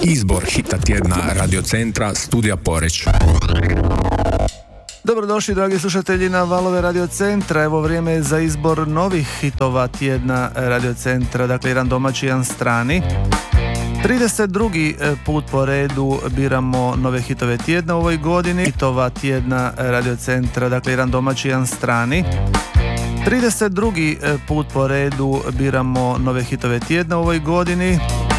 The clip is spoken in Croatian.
Izbor hita tjedna Radiocentra Studija Poreć. Dobrodošli dragi slušatelji na valove Radiocentra. Evo vrijeme je za izbor novih hitova tjedna Radiocentra, dakle jedan domaći, jedan strani. 32. put po redu biramo nove hitove tjedna u ovoj godini. Hitova tjedna Radiocentra, dakle jedan domaći, jedan strani. 32. put po redu biramo nove hitove tjedna u ovoj godini.